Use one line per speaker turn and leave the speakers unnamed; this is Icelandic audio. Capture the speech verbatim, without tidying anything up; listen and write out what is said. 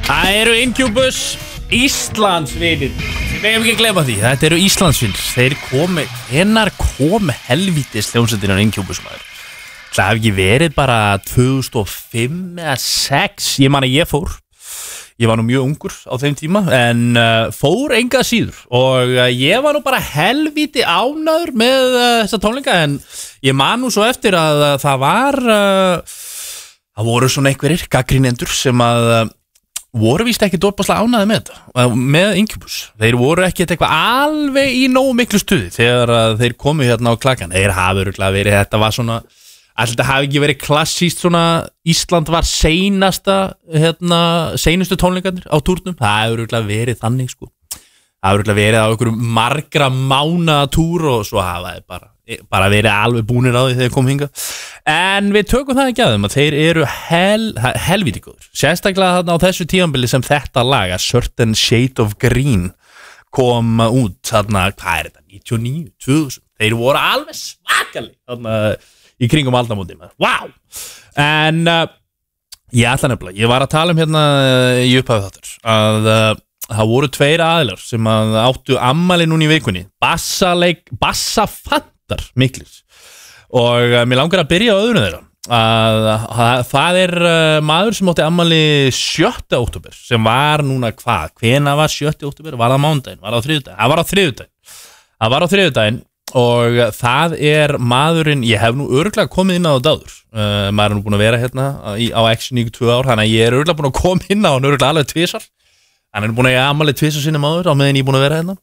Það eru Incubus Íslandsvinir. Við megum ekki gleyma því. Þetta eru Íslandsvinir. Þeir komi, hennar komi helvítis hljómsveitin á Incubus maður. Það hef ekki verið bara tvö þúsund og fimm eða sex. Ég man að ég fór. Ég var nú mjög ungur á þeim tíma en uh, fór enga síður og uh, ég var nú bara helvíti ánæður með uh, þessa tónleika en ég man nú svo eftir að uh, það var uh, það voru svona einhverjir gagnrýnendur sem að uh, voru víst ekki dópaslega ánæði með þetta með Incubus. Þeir voru ekki eitthvað alveg í nógu miklu stuði þegar uh, þeir komu hérna á klakkan. Þeir hafa örugglega verið, þetta var svona Ætli þetta hafi ekki verið klassíst svona Ísland var seinasta hérna, seinustu tónleikarnir á túrnum. Það hefur örugglega verið þannig sko. Það hefur örugglega verið á einhverjum margra mánaða túr og svo hafa þeir bara, bara verið alveg búnir á því þegar þeir kom hingað. En við tökum það ekki að þeim að þeir eru hel, helvíti góður. Sérstaklega þarna á þessu tímabili sem þetta lag A Certain Shade of Green kom út þarna, hvað er þetta, níutíu og níu, tvö þúsund. Þeir voru alveg svakalig þarna í kringum aldamótin maður, wow. En uh, ég ætla nefnilega, ég var að tala um hérna í upphæðu þáttur að uh, það voru tveir aðilar sem að áttu ammæli núna í vikunni, bassaleik, bassafantar miklir og uh, mér langar að byrja á öðru þeirra að, að það er uh, maður sem átti ammæli sjötta október sem var núna hvað, hvenær var sjötta október, var það mánudaginn, var það á þriðjudaginn, það var á þriðjudaginn, það var á þriðjudaginn og það er maðurinn, ég hef nú örugglega komið inn á það áður, uh, maður er nú búin að vera hérna í, á Action í tvö ár, þannig að ég er örugglega búin að koma inn á hann örugglega alveg tvisar, hann er búin að ég ammali tvisar sinni maður á meðan ég er búin að vera hérna